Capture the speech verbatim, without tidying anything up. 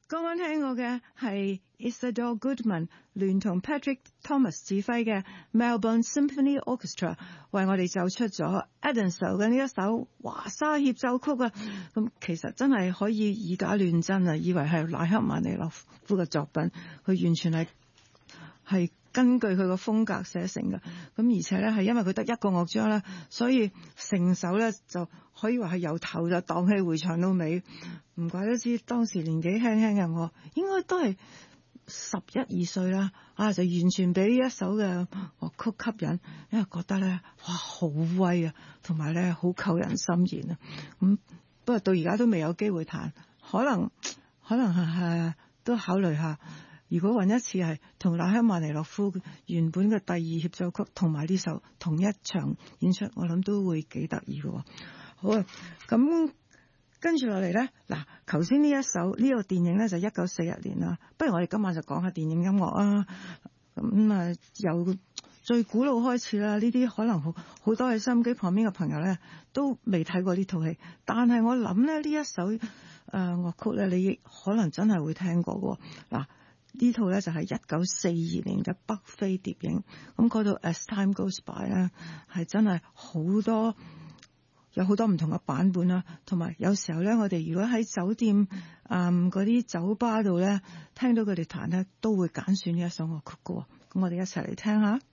剛剛聽過嘅係 Isadore Goodman 聯同 Patrick Thomas 指揮嘅 Melbourne Symphony Orchestra 為我哋奏出咗 Edsel 嘅呢一首華沙協奏曲啊！咁其實真係可以以假亂真啊，以為係賴克曼尼諾夫嘅作品，佢完全係係根據佢個風格寫成嘅。咁而且咧係因為佢得一個樂章啦，所以成首咧就可以話係由頭就蕩氣迴腸到尾。唔怪得知當時年紀輕輕嘅我，應該都係十一二歲啦，啊就完全俾呢一首嘅樂曲吸引，因為覺得咧哇好威啊，同埋咧好扣人心弦啊。咁不過到而家都未有機會彈，可能可能係係都考慮下，如果揾一次係同拉赫曼尼諾夫原本嘅第二協奏曲同埋呢首同一場演出，我諗都會幾得意嘅。好啊，咁。跟住落嚟呢，嗱，頭先呢一首呢、呢個電影呢，就一九四一年啦。不如我哋今晚就講下電影音樂啊。咁啊，由最古老開始啦，呢啲可能好好多喺收音機旁邊嘅朋友呢都未睇過呢套戲，但係我諗咧呢一首誒、呃、樂曲呢，你可能真係會聽過嘅。嗱，呢套呢就係一九四二年嘅北非諜影。咁嗰度 As Time Goes By 呢，係真係好多。有好多唔同嘅版本啦，同埋有，有時候咧，我哋如果喺酒店誒嗰啲酒吧度咧，聽到佢哋彈咧，都會揀選呢一首樂曲嘅。咁我哋一齊嚟聽下。